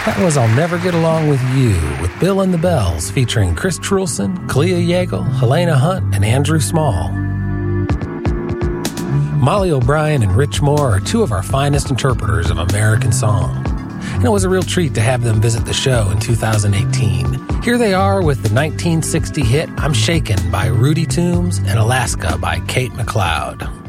That was I'll Never Get Along With You with Bill and the Bells featuring Chris Trulson, Clea Yeagle, Helena Hunt, and Andrew Small. Molly O'Brien and Rich Moore are two of our finest interpreters of American song. And it was a real treat to have them visit the show in 2018. Here they are with the 1960 hit I'm Shaken by Rudy Toombs and Alaska by Kate McLeod.